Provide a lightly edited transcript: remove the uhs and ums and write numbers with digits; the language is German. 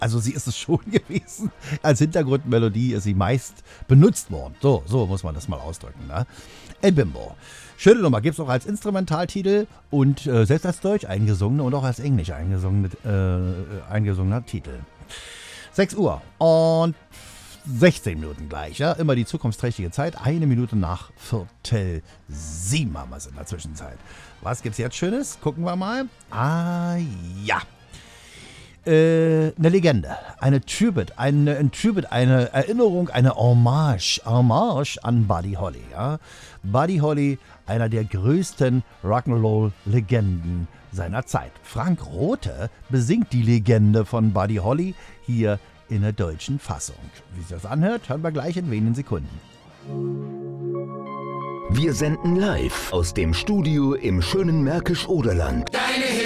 Also sie ist es schon gewesen. Als Hintergrundmelodie ist sie meist benutzt worden. So muss man das mal ausdrücken. Ne? El Bimbo. Schöne Nummer, gibt es auch als Instrumentaltitel und selbst als Deutsch eingesungene und auch als Englisch eingesungener Titel. 6 Uhr und 16 Minuten gleich, ja, immer die zukunftsträchtige Zeit. 1 Minute nach 6:45 haben wir es in der Zwischenzeit. Was gibt's jetzt Schönes? Gucken wir mal. Ah, ja. Eine Legende, eine Tribute, eine Erinnerung, eine Hommage an Buddy Holly. Ja? Buddy Holly, einer der größten Rock'n'Roll-Legenden seiner Zeit. Frank Rothe besingt die Legende von Buddy Holly hier in der deutschen Fassung. Wie sich das anhört, hören wir gleich in wenigen Sekunden. Wir senden live aus dem Studio im schönen Märkisch-Oderland.